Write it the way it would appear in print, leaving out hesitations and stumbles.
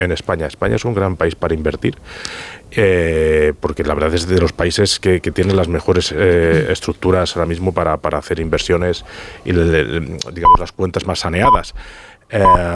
en España. España es un gran país para invertir, porque la verdad es de los países que tienen las mejores estructuras ahora mismo para hacer inversiones y, digamos, las cuentas más saneadas.